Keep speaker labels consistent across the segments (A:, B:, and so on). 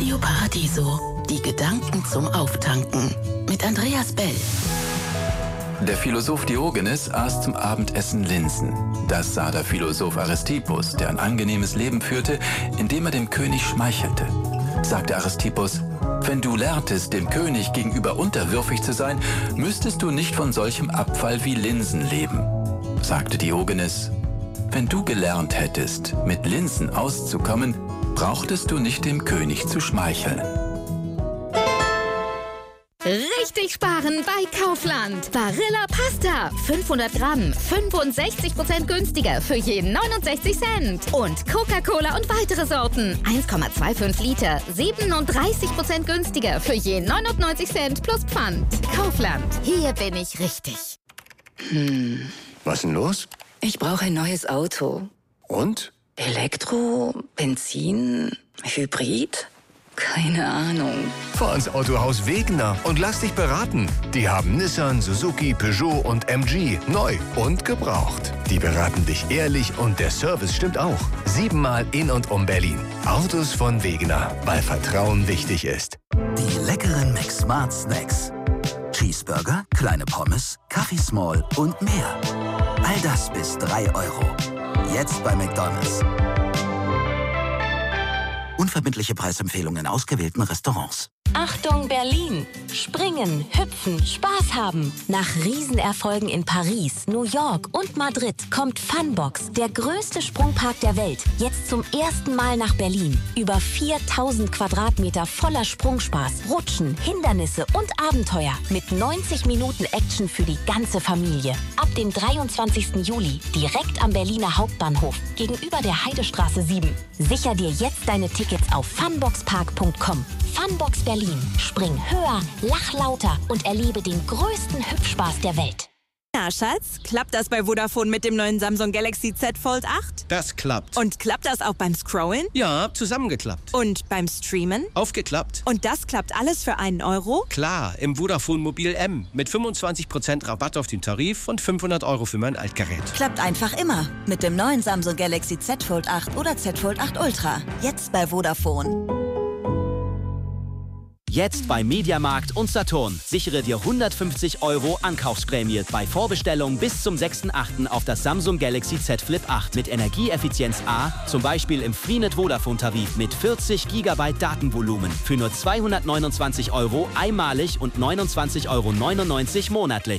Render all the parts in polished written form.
A: Radio Paradiso. Die Gedanken zum Auftanken. Mit Andreas Bell.
B: Der Philosoph Diogenes aß zum Abendessen Linsen. Das sah der Philosoph Aristippus, der ein angenehmes Leben führte, indem er dem König schmeichelte. Sagte Aristippus: Wenn du lerntest, dem König gegenüber unterwürfig zu sein, müsstest du nicht von solchem Abfall wie Linsen leben. Sagte Diogenes: Wenn du gelernt hättest, mit Linsen auszukommen, brauchtest du nicht dem König zu schmeicheln.
C: Richtig sparen bei Kaufland. Barilla Pasta. 500 Gramm. 65% günstiger für je 69 Cent. Und Coca-Cola und weitere Sorten. 1,25 Liter. 37% günstiger für je 99 Cent plus Pfand. Kaufland. Hier bin ich richtig.
D: Was denn los?
E: Ich brauche ein neues Auto.
D: Und?
E: Elektro? Benzin? Hybrid? Keine Ahnung.
D: Fahr ins Autohaus Wegener und lass dich beraten. Die haben Nissan, Suzuki, Peugeot und MG. Neu und gebraucht. Die beraten dich ehrlich und der Service stimmt auch. 7-mal in und um Berlin. Autos von Wegener, weil Vertrauen wichtig ist.
F: Die leckeren McSmart Snacks. Cheeseburger, kleine Pommes, Kaffee Small und mehr. All das bis 3 €. Jetzt bei McDonald's. Unverbindliche Preisempfehlungen in ausgewählten Restaurants.
G: Achtung Berlin! Springen, hüpfen, Spaß haben. Nach Riesenerfolgen in Paris, New York und Madrid kommt Funbox, der größte Sprungpark der Welt, jetzt zum ersten Mal nach Berlin. Über 4000 Quadratmeter voller Sprungspaß, Rutschen, Hindernisse und Abenteuer. Mit 90 Minuten Action für die ganze Familie. Ab dem 23. Juli, direkt am Berliner Hauptbahnhof, gegenüber der Heidestraße 7. Sicher dir jetzt deine Tickets auf funboxpark.com. Funbox Berlin. Spring höher, lach lauter und erlebe den größten Hüpfspaß der Welt.
H: Na, Schatz, klappt das bei Vodafone mit dem neuen Samsung Galaxy Z Fold 8?
I: Das klappt.
H: Und klappt das auch beim Scrollen?
I: Ja, zusammengeklappt.
H: Und beim Streamen?
I: Aufgeklappt.
H: Und das klappt alles für 1 €?
I: Klar, im Vodafone Mobil M. Mit 25% Rabatt auf den Tarif und 500 € für mein Altgerät.
J: Klappt einfach immer. Mit dem neuen Samsung Galaxy Z Fold 8 oder Z Fold 8 Ultra. Jetzt bei Vodafone.
K: Jetzt bei Mediamarkt und Saturn. Sichere dir 150 € Ankaufsprämie bei Vorbestellung bis zum 6.8. auf das Samsung Galaxy Z Flip 8 mit Energieeffizienz A, zum Beispiel im Freenet Vodafone-Tarif mit 40 GB Datenvolumen für nur 229 € einmalig und 29,99 € monatlich.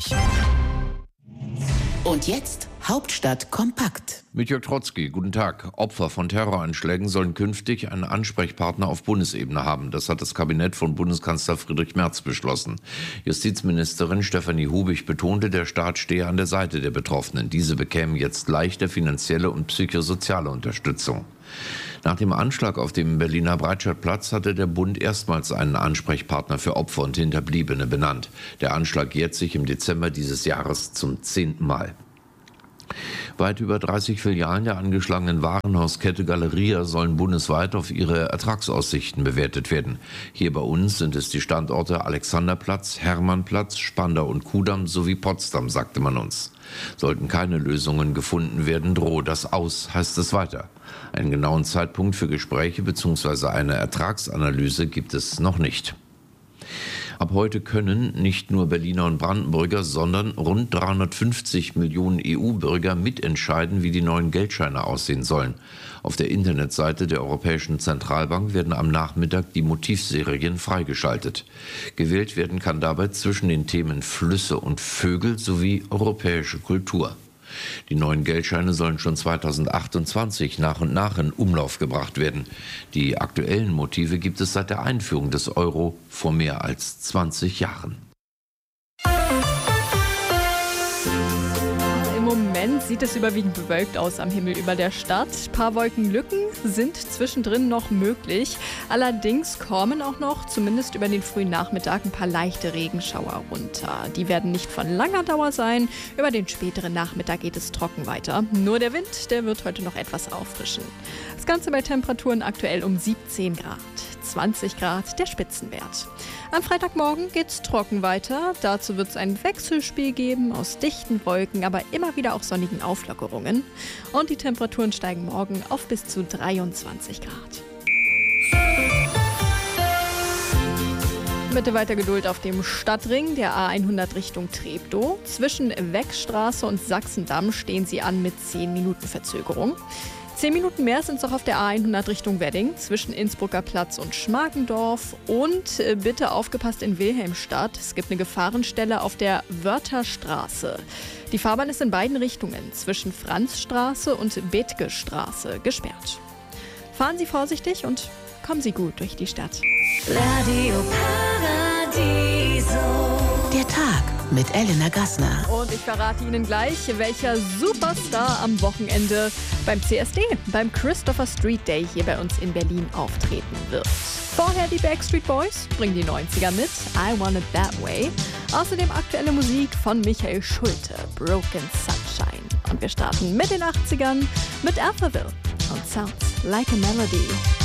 A: Und jetzt Hauptstadt kompakt.
L: Mit Jörg Trotzki, guten Tag. Opfer von Terroranschlägen sollen künftig einen Ansprechpartner auf Bundesebene haben. Das hat das Kabinett von Bundeskanzler Friedrich Merz beschlossen. Justizministerin Stefanie Hubig betonte, der Staat stehe an der Seite der Betroffenen. Diese bekämen jetzt leichte finanzielle und psychosoziale Unterstützung. Nach dem Anschlag auf dem Berliner Breitscheidplatz hatte der Bund erstmals einen Ansprechpartner für Opfer und Hinterbliebene benannt. Der Anschlag jährt sich im Dezember dieses Jahres zum 10. Mal. Weit über 30 Filialen der angeschlagenen Warenhauskette Galeria sollen bundesweit auf ihre Ertragsaussichten bewertet werden. Hier bei uns sind es die Standorte Alexanderplatz, Hermannplatz, Spandau und Kudamm sowie Potsdam, sagte man uns. Sollten keine Lösungen gefunden werden, drohe das aus, heißt es weiter. Einen genauen Zeitpunkt für Gespräche bzw. eine Ertragsanalyse gibt es noch nicht. Ab heute können nicht nur Berliner und Brandenburger, sondern rund 350 Millionen EU-Bürger mitentscheiden, wie die neuen Geldscheine aussehen sollen. Auf der Internetseite der Europäischen Zentralbank werden am Nachmittag die Motivserien freigeschaltet. Gewählt werden kann dabei zwischen den Themen Flüsse und Vögel sowie europäische Kultur. Die neuen Geldscheine sollen schon 2028 nach und nach in Umlauf gebracht werden. Die aktuellen Motive gibt es seit der Einführung des Euro vor mehr als 20 Jahren.
M: Im Moment sieht es überwiegend bewölkt aus am Himmel über der Stadt. Ein paar Wolkenlücken sind zwischendrin noch möglich. Allerdings kommen auch noch, zumindest über den frühen Nachmittag, ein paar leichte Regenschauer runter. Die werden nicht von langer Dauer sein. Über den späteren Nachmittag geht es trocken weiter. Nur der Wind, der wird heute noch etwas auffrischen. Das Ganze bei Temperaturen aktuell um 17 Grad. 20 Grad der Spitzenwert. Am Freitagmorgen geht's trocken weiter. Dazu wird es ein Wechselspiel geben aus dichten Wolken, aber immer wieder auch sonnigen Auflockerungen. Und die Temperaturen steigen morgen auf bis zu 23 Grad. Bitte weiter Geduld auf dem Stadtring der A100 Richtung Treptow. Zwischen Weckstraße und Sachsendamm stehen Sie an mit 10 Minuten Verzögerung. 10 Minuten mehr sind es auch auf der A100 Richtung Wedding zwischen Innsbrucker Platz und Schmargendorf. Und bitte aufgepasst in Wilhelmstadt. Es gibt eine Gefahrenstelle auf der Wörtherstraße. Die Fahrbahn ist in beiden Richtungen zwischen Franzstraße und Bethgestraße gesperrt. Fahren Sie vorsichtig und kommen Sie gut durch die Stadt.
A: Radio Paradiso. Der Tag mit Elena Gassner.
M: Und ich verrate Ihnen gleich, welcher Superstar am Wochenende beim CSD, beim Christopher Street Day hier bei uns in Berlin auftreten wird. Vorher die Backstreet Boys bringen die 90er mit, I Want It That Way. Außerdem aktuelle Musik von Michael Schulte, Broken Sunshine. Und wir starten mit den 80ern mit Alphaville und Sounds Like a Melody.